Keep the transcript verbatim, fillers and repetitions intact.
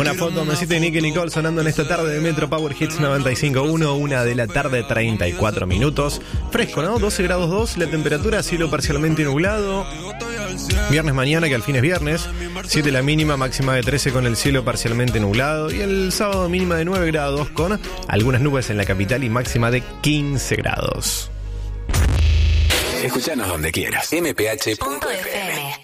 Una foto, Mesita y Nicky Nicole sonando en esta tarde de Metro Power Hits noventa y cinco punto uno, una de la tarde, treinta y cuatro minutos. Fresco, ¿no? doce grados dos, la temperatura, cielo parcialmente nublado. Viernes mañana, que al fin es viernes. siete la mínima, máxima de trece con el cielo parcialmente nublado. Y el sábado mínima de nueve grados con algunas nubes en la capital y máxima de quince grados. Escuchanos donde quieras. m p h punto f m